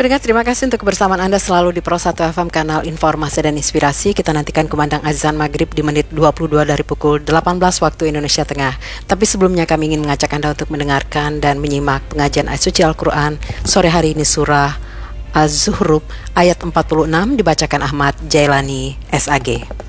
Pendengar, terima kasih untuk kebersamaan Anda selalu di Pro 1 FM, kanal informasi dan inspirasi. Kita nantikan kumandang azan maghrib di menit 22 dari pukul 18 waktu Indonesia Tengah. Tapi sebelumnya kami ingin mengajak Anda untuk mendengarkan dan menyimak pengajian ayat suci Al-Quran sore hari ini, surah Az-Zuhruf ayat 46 dibacakan Ahmad Jailani SAG.